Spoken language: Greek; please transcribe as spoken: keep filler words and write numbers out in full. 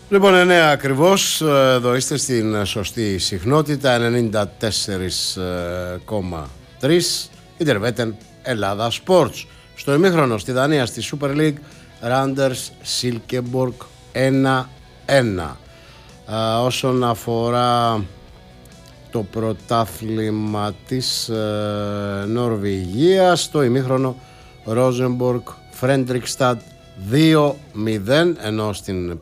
Λοιπόν, εννέα ακριβώς, εδώ είστε στην σωστή συχνότητα, ενενήντα τέσσερα κόμμα τρία, Ιντερβέτεν Ελλάδα Sports. Στο ημίχρονο στη Δανία στη Super League, Randers Silkeborg ένα ένα. Α, όσον αφορά το πρωτάθλημα της ε, Νορβηγίας, στο ημίχρονο Rosenborg Fredrikstad δύο μηδέν, ενώ στην